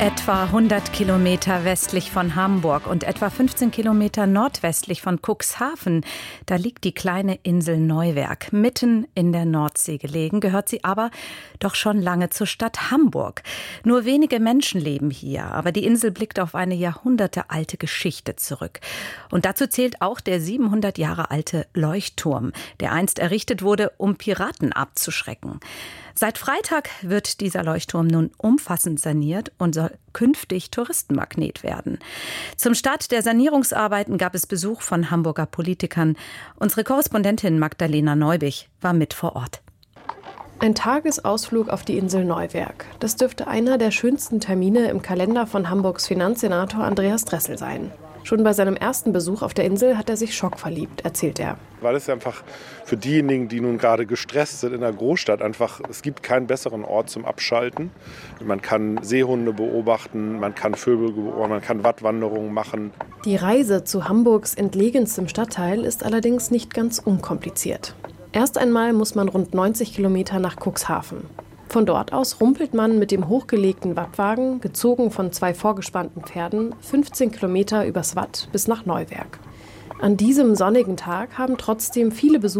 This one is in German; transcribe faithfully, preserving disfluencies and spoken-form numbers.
Etwa hundert Kilometer westlich von Hamburg und etwa fünfzehn Kilometer nordwestlich von Cuxhaven, da liegt die kleine Insel Neuwerk. Mitten in der Nordsee gelegen, gehört sie aber doch schon lange zur Stadt Hamburg. Nur wenige Menschen leben hier, aber die Insel blickt auf eine jahrhundertealte Geschichte zurück. Und dazu zählt auch der siebenhundert Jahre alte Leuchtturm, der einst errichtet wurde, um Piraten abzuschrecken. Seit Freitag wird dieser Leuchtturm nun umfassend saniert und soll künftig Touristenmagnet werden. Zum Start der Sanierungsarbeiten gab es Besuch von Hamburger Politikern. Unsere Korrespondentin Magdalena Neubich war mit vor Ort. Ein Tagesausflug auf die Insel Neuwerk. Das dürfte einer der schönsten Termine im Kalender von Hamburgs Finanzsenator Andreas Dressel sein. Schon bei seinem ersten Besuch auf der Insel hat er sich schockverliebt, erzählt er. Weil es einfach für diejenigen, die nun gerade gestresst sind in der Großstadt, einfach, es gibt keinen besseren Ort zum Abschalten. Man kann Seehunde beobachten, man kann Vögel beobachten, man kann Wattwanderungen machen. Die Reise zu Hamburgs entlegenstem Stadtteil ist allerdings nicht ganz unkompliziert. Erst einmal muss man rund neunzig Kilometer nach Cuxhaven. Von dort aus rumpelt man mit dem hochgelegten Wattwagen, gezogen von zwei vorgespannten Pferden, fünfzehn Kilometer übers Watt bis nach Neuwerk. An diesem sonnigen Tag haben trotzdem viele Besucher